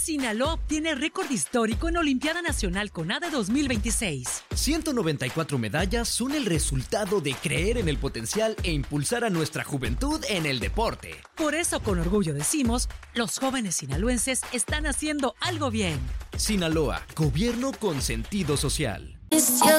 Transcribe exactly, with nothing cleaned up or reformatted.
Sinaloa obtiene récord histórico en Olimpiada Nacional CONADE dos mil veintiséis. ciento noventa y cuatro medallas son el resultado de creer en el potencial e impulsar a nuestra juventud en el deporte. Por eso, con orgullo decimos, los jóvenes sinaloenses están haciendo algo bien. Sinaloa, gobierno con sentido social. It's your